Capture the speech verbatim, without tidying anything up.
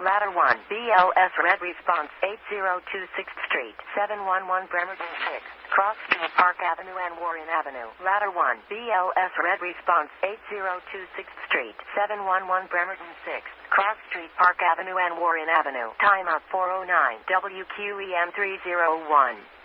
Ladder one, B L S red response, eight zero two sixth Street, seven one one Bremerton six. Cross Street, Park Avenue and Warren Avenue. Ladder one, B L S red response, eight zero two sixth Street, seven one one Bremerton six. Cross Street, Park Avenue and Warren Avenue. Timeout four oh nine, W Q E M three oh one.